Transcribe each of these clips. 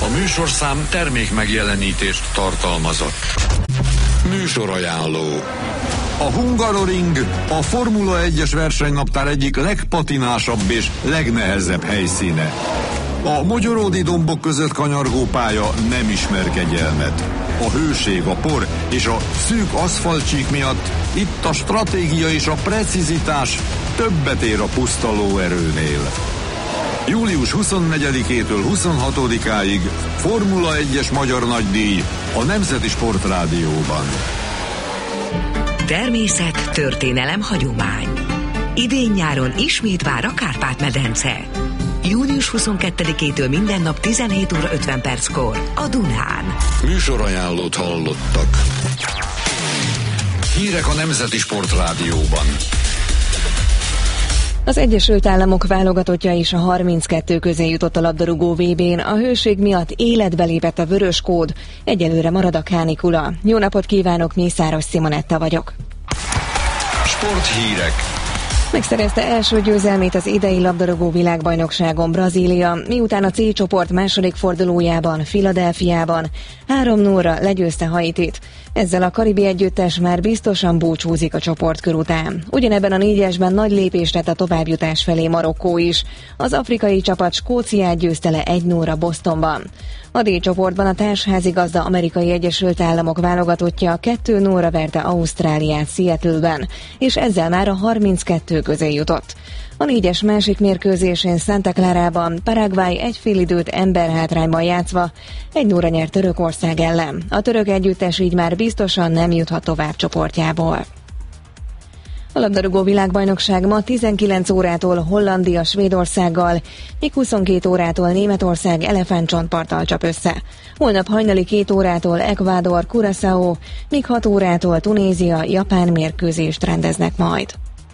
A műsorszám termék megjelenítést tartalmazott. Műsorajánló. A Hungaroring a Formula 1-es versenynaptár egyik legpatinásabb és legnehezebb helyszíne. A mogyoródi dombok között kanyargó pálya nem ismer kegyelmet. A hőség, a por és a szűk aszfaltcsík miatt itt a stratégia és a precizitás többet ér a puszta lóerőnél. Július 24-től 26-áig Formula 1-es magyar nagydíj a Nemzeti Sportrádióban. Természet, történelem, hagyomány. Idén-nyáron ismét vár a Kárpát-medence. Június 22-től minden nap 17 óra 50 perckor a Dunán. Műsorajánlót hallottak. Hírek a Nemzeti Sportrádióban. Az Egyesült Államok válogatottja is a 32 közé jutott a labdarúgó VB-n. A hőség miatt életbe lépett a vörös kód. Egyelőre marad a kánikula. Jó napot kívánok, Mészáros Simonetta vagyok. Sporthírek. Megszerezte első győzelmét az idei labdarúgó világbajnokságon Brazília, miután a C csoport második fordulójában, Philadelphiában 3-0-ra legyőzte Haitit. Ezzel a karibi együttes már biztosan búcsúzik a csoportkör után. Ugyanebben a négyesben nagy lépést tett a továbbjutás felé Marokkó is. Az afrikai csapat Skóciát győzte le 1-0-ra Bostonban. A D csoportban a társházigazda Amerikai Egyesült Államok válogatottja 2-0-ra verte Ausztráliát Seattle-ben, és ezzel már a 32 közé jutott. A négyes másik mérkőzésén Santa Clarában Paraguay egy félidőt emberhátrányban játszva 1-0-ra nyert Törökország ellen. A török együttes így már biztosan nem juthat tovább csoportjából. A labdarúgó világbajnokság ma 19 órától Hollandia Svédországgal, míg 22 órától Németország elefántcsontparttal csap össze. Holnap hajnali 2 órától Ecuador Curaçao, míg 6 órától Tunézia Japán mérkőzést rendeznek majd.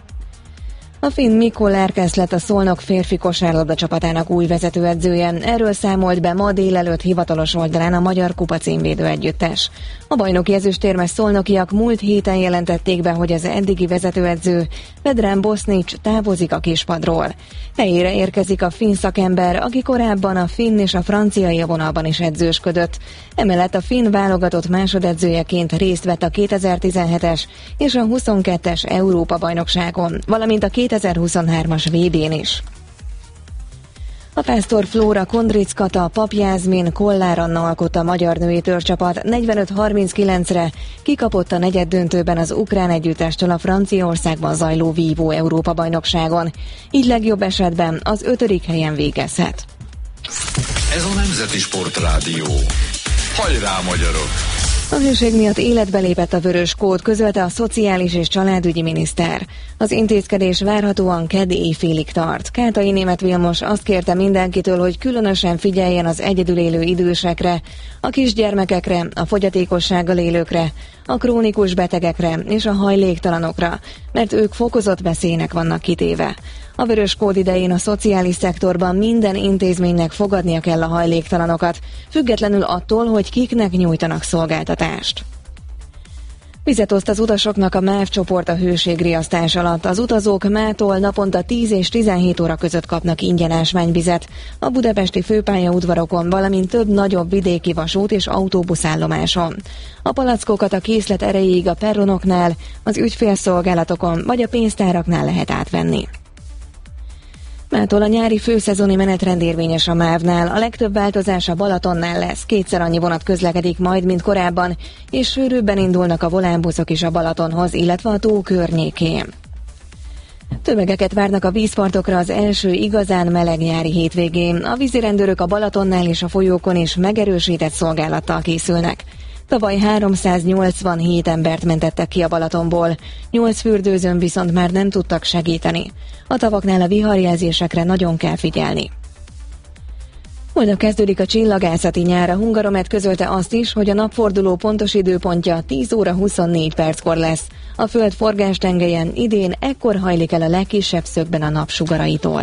A finn Mikko Lärkäs lett a Szolnok férfi kosárlabda csapatának új vezetőedzője. Erről számolt be ma délelőtt hivatalos oldalán a Magyar Kupa címvédő együttes. A bajnoki ezüstérmes szolnokiak múlt héten jelentették be, hogy az eddigi vezetőedző Vedran Bosnic távozik a kispadról. Helyére érkezik a finn szakember, aki korábban a finn és a francia élvonalban is edzősködött. Emellett a finn válogatott másodedzőjeként részt vett a 2017-es és a 22-es Európa-bajnokságon, valamint a 2023-as VB-n is. A Pásztor Flóra, Kondric Kata, Pap Jászmin, Kollár Anna alkotta a magyar női törcsapat 45-39-re kikapott a negyeddöntőben az ukrán együttestől a Franciaországban zajló vívó Európa-bajnokságon. Így legjobb esetben az 5. helyen végezhet. Ez a Nemzeti Sportrádió. Hajrá, magyarok! A hőség miatt életbe lépett a vörös kód, közölte a Szociális és Családügyi miniszter. Az intézkedés várhatóan kedd éjfélig tart. Kátai Németh Vilmos azt kérte mindenkitől, hogy különösen figyeljen az egyedül élő idősekre, a kisgyermekekre, a fogyatékossággal élőkre, a krónikus betegekre és a hajléktalanokra, mert ők fokozott veszélynek vannak kitéve. A vörös kód idején a szociális szektorban minden intézménynek fogadnia kell a hajléktalanokat, függetlenül attól, hogy kiknek nyújtanak szolgáltatást. Vizet oszt az utasoknak a MÁV csoport a hőségriasztás alatt. Az utazók mától naponta 10 és 17 óra között kapnak ingyen ásványvizet a budapesti főpályaudvarokon, valamint több nagyobb vidéki vasút és autóbuszállomáson. A palackokat a készlet erejéig a perronoknál, az ügyfélszolgálatokon vagy a pénztáraknál lehet átvenni. Mától a nyári főszezoni menetrend érvényes a MÁV-nál. A legtöbb változás a Balatonnál lesz. 2-szer annyi vonat közlekedik majd, mint korábban, és sűrűbben indulnak a volánbuszok is a Balatonhoz, illetve a tó környékén. Tömegeket várnak a vízpartokra az első igazán meleg nyári hétvégén. A vízirendőrök a Balatonnál és a folyókon is megerősített szolgálattal készülnek. Tavaly 387 embert mentettek ki a Balatonból, 8 fürdőzőn viszont már nem tudtak segíteni. A tavaknál a viharjelzésekre nagyon kell figyelni. Holnap kezdődik a csillagászati nyár. A Hungaromet közölte azt is, hogy a napforduló pontos időpontja 10 óra 24 perckor lesz. A Föld forgástengelyen idén ekkor hajlik el a legkisebb szögben a napsugaraitól.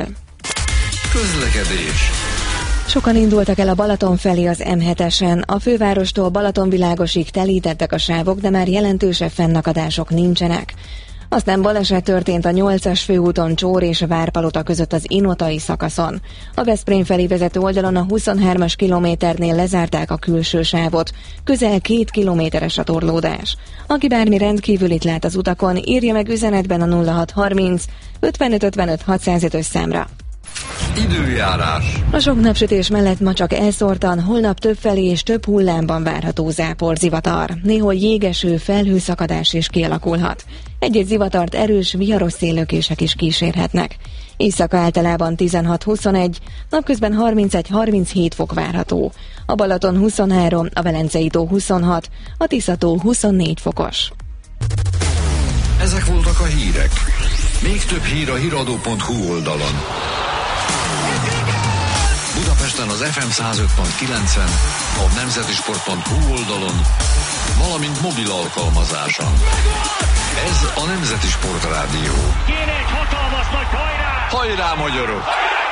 Közlekedés. Sokan indultak el a Balaton felé az M7-esen. A fővárostól Balatonvilágosig telítettek a sávok, de már jelentősebb fennakadások nincsenek. Aztán baleset történt a 8-as főúton Csór és Várpalota között az Inotai szakaszon. A Veszprém felé vezető oldalon a 23-as kilométernél lezárták a külső sávot. Közel 2 kilométeres a torlódás. Aki bármi rendkívülit lát az utakon, írja meg üzenetben a 0630 55 55 605-ös számra. Időjárás. A sok napsütés mellett ma csak elszórtan, holnap többfelé és több hullámban várható zápor, zivatar. Néhol jégeső, felhőszakadás is kialakulhat. Egy-egy zivatart erős, viharos széllökések is kísérhetnek. Éjszaka általában 16-21, napközben 31-37 fok várható. A Balaton 23, a Velencei tó 26, a Tisza-tó 24 fokos. Ezek voltak a hírek. Még több hír a hiradó.hu oldalon. Budapesten az FM 105.9-en, a nemzetisport.hu oldalon, valamint mobil alkalmazáson. Ez a Nemzeti Sport Rádió. Kéne egy hatalmas nagy hajrá! Hajrá, magyarok!